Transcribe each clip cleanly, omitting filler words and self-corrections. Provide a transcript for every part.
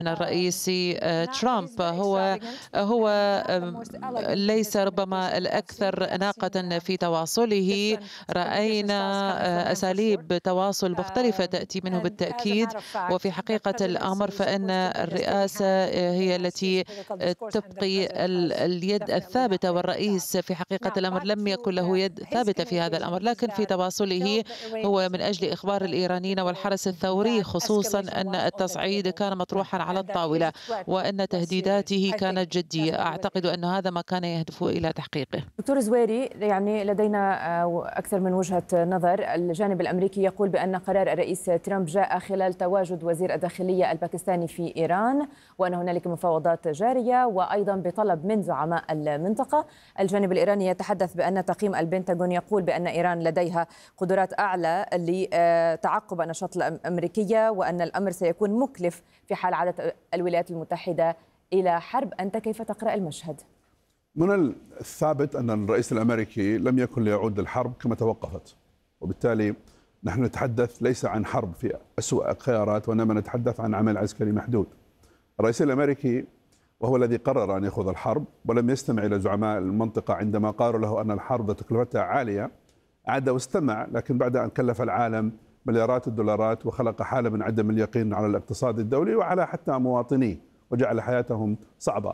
من الرئيس ترامب هو ليس ربما الأكثر أناقة في تواصله. رأينا أساليب تواصل مختلفة تأتي منه بالتأكيد، وفي حقيقة الأمر فإن الرئاسة هي التي تبقي اليد الثابتة، والرئيس في حقيقة الأمر لم يكن له يد ثابتة في هذا الأمر، لكن في تواصله هو من أجل إخبار الإيرانيين والحرس الثوري، خصوصا أن التصعيد كان مطروحا على الطاولة وأن تهديداته كانت جدية. أعتقد أن هذا ما كان يهدف إلى تحقيقه. دكتور زويري، يعني لدينا أكثر من وجهة نظر. الجانب الأمريكي يقول بأن قرار الرئيس ترامب جاء خلال تواجد وزير الداخلية الباكستاني في إيران، وأن هنالك مفاوضات جارية، وأيضا بطلب من زعماء المنطقة. الجانب الإيراني يتحدث بأن تقييم البنتاغون يقول بأن إيران لديها قدرات أعلى لتعقب النشاط الأمريكية، وأن الأمر سيكون مكلف في حال عادت الولايات المتحدة إلى حرب. أنت كيف تقرأ المشهد؟ من الثابت أن الرئيس الأمريكي لم يكن ليعود للحرب كما توقفت، وبالتالي نحن نتحدث ليس عن حرب في أسوأ الخيارات، وإنما نتحدث عن عمل عسكري محدود. الرئيس الأمريكي وهو الذي قرر أن يخوض الحرب ولم يستمع إلى زعماء المنطقة عندما قالوا له أن الحرب تكلفتها عالية، عاد واستمع، لكن بعد أن كلف العالم مليارات الدولارات وخلق حالة من عدم اليقين على الاقتصاد الدولي وعلى حتى مواطنيه، وجعل حياتهم صعبة.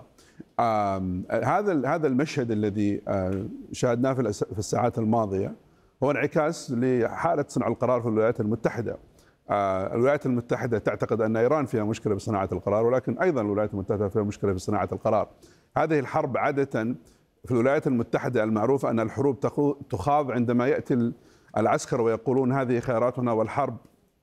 هذا المشهد الذي شاهدناه في الساعات الماضية هو انعكاس لحالة صنع القرار في الولايات المتحدة. الولايات المتحدة تعتقد أن إيران فيها مشكلة بصناعة القرار، ولكن أيضا الولايات المتحدة فيها مشكلة في صناعة القرار. هذه الحرب عادة في الولايات المتحدة المعروف أن الحروب تخاض عندما يأتي العسكر ويقولون هذه خياراتنا، والحرب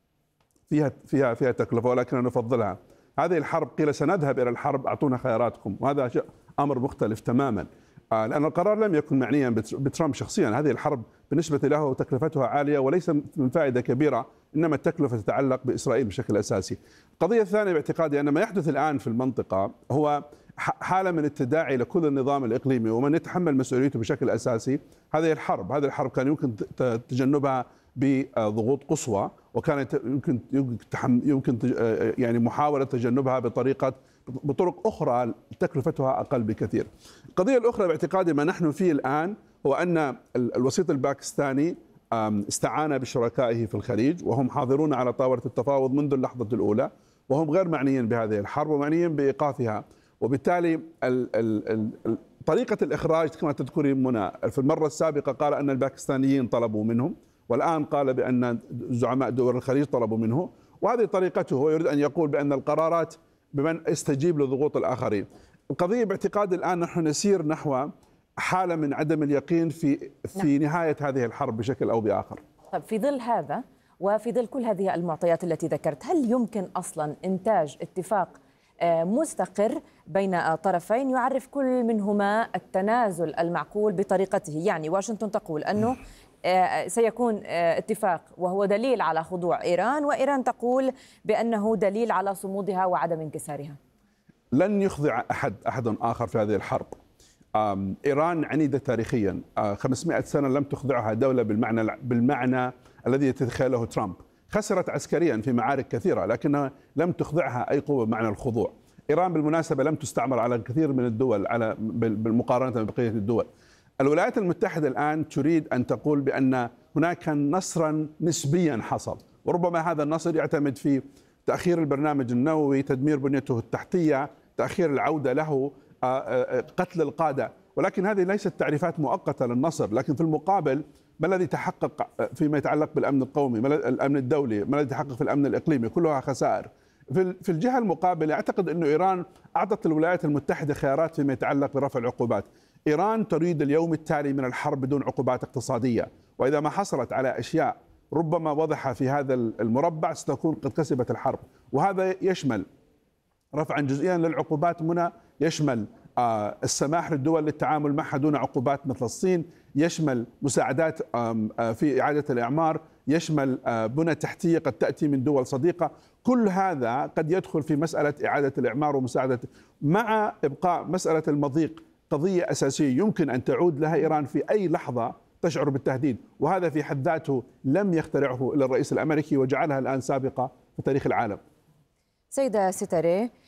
فيها تكلفة ولكن نفضلها. هذه الحرب قيل سنذهب إلى الحرب، أعطونا خياراتكم، وهذا أمر مختلف تماما، لأن القرار لم يكن معنيا بترامب شخصيا. هذه الحرب بالنسبة له تكلفتها عالية وليس من فائدة كبيرة، إنما التكلفة تتعلق بإسرائيل بشكل أساسي. القضية الثانية باعتقادي أن ما يحدث الآن في المنطقة هو حالة من التداعي لكل النظام الإقليمي، ومن يتحمل مسؤوليته بشكل أساسي هذه الحرب كان يمكن تجنبها بضغوط قصوى، وكانت يمكن يعني محاولة تجنبها بطرق أخرى تكلفتها أقل بكثير. القضية الأخرى باعتقادي ما نحن فيه الآن هو أن الوسيط الباكستاني استعان بشركائه في الخليج، وهم حاضرون على طاولة التفاوض منذ اللحظة الأولى، وهم غير معنيين بهذه الحرب ومعنيين بإيقافها. وبالتالي طريقة الإخراج كما تذكرين منى، في المرة السابقة قال أن الباكستانيين طلبوا منهم، والآن قال بأن زعماء دول الخليج طلبوا منه، وهذه طريقته. هو يريد أن يقول بأن القرارات بمن يستجيب لضغوط الآخرين. القضية باعتقاد الآن نحن نسير نحو حالة من عدم اليقين في نهاية هذه الحرب بشكل أو بآخر. طيب، في ظل هذا وفي ظل كل هذه المعطيات التي ذكرت، هل يمكن أصلا إنتاج اتفاق مستقر بين طرفين يعرف كل منهما التنازل المعقول بطريقته؟ يعني واشنطن تقول أنه سيكون اتفاق وهو دليل على خضوع إيران، وإيران تقول بأنه دليل على صمودها وعدم انكسارها. لن يخضع أحد آخر في هذه الحرب. إيران عنيدة تاريخيا، 500 سنة لم تخضعها دولة بالمعنى الذي يتخيله ترامب. خسرت عسكريا في معارك كثيرة لكنها لم تخضعها أي قوة بمعنى الخضوع. إيران بالمناسبة لم تستعمر على الكثير من الدول بالمقارنة ببقية الدول. الولايات المتحدة الآن تريد أن تقول بأن هناك نصرا نسبيا حصل، وربما هذا النصر يعتمد في تأخير البرنامج النووي، تدمير بنيته التحتية، تأخير العودة له، قتل القادة، ولكن هذه ليست تعريفات مؤقتة للنصر. لكن في المقابل ما الذي تحقق فيما يتعلق بالأمن القومي، الأمن الدولي، ما الذي تحقق في الأمن الإقليمي؟ كلها خسائر. في الجهة المقابلة أعتقد أن إيران أعطت الولايات المتحدة خيارات فيما يتعلق برفع العقوبات. إيران تريد اليوم التالي من الحرب بدون عقوبات اقتصادية، وإذا ما حصلت على أشياء ربما واضحة في هذا المربع ستكون قد كسبت الحرب. وهذا يشمل رفعا جزئيا للعقوبات منى، يشمل السماح للدول للتعامل معها دون عقوبات مثل الصين، يشمل مساعدات في إعادة الإعمار، يشمل بنى تحتية قد تأتي من دول صديقة. كل هذا قد يدخل في مسألة إعادة الإعمار ومساعدة، مع إبقاء مسألة المضيق قضية أساسية يمكن أن تعود لها إيران في أي لحظة تشعر بالتهديد، وهذا في حد ذاته لم يخترعه إلا الرئيس الأمريكي وجعلها الآن سابقة في تاريخ العالم. سيدة ستاري،